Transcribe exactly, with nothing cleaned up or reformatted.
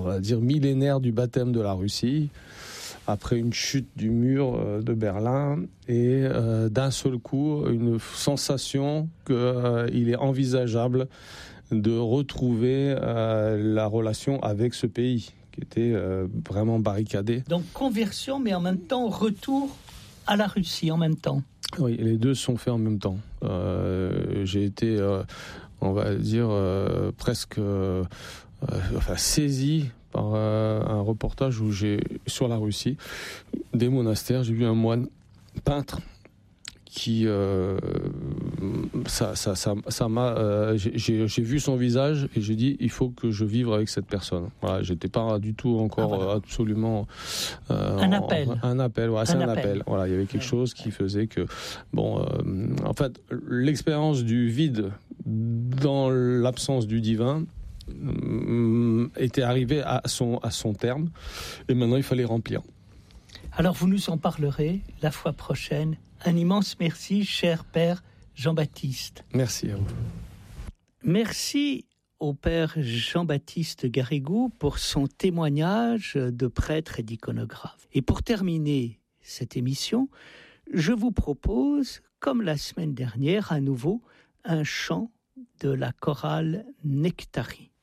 va dire, millénaire du baptême de la Russie, après une chute du mur de Berlin, et euh, d'un seul coup, une sensation qu'il euh, est envisageable de retrouver euh, la relation avec ce pays, qui était euh, vraiment barricadé. Donc conversion, mais en même temps retour à la Russie, en même temps. Oui, les deux sont faits en même temps. Euh, j'ai été, euh, on va dire, euh, presque euh, enfin, saisi par euh, un reportage où j'ai, sur la Russie, des monastères. J'ai vu un moine peintre qui, euh, ça, ça, ça, ça m'a, euh, j'ai, j'ai vu son visage et j'ai dit, il faut que je vive avec cette personne. Voilà, j'étais pas du tout encore ah, voilà. euh, absolument euh, un appel, en, un appel, voilà, c'est un, un appel. appel. Voilà, il y avait quelque ouais. chose qui faisait que, bon, euh, en fait, l'expérience du vide dans l'absence du divin était arrivée à son à son terme, et maintenant il fallait remplir. Alors vous nous en parlerez la fois prochaine. Un immense merci, cher Père Jean-Baptiste. Merci à vous. Merci au Père Jean-Baptiste Garrigou pour son témoignage de prêtre et d'iconographe. Et pour terminer cette émission, je vous propose, comme la semaine dernière, à nouveau, un chant de la chorale Nectarie.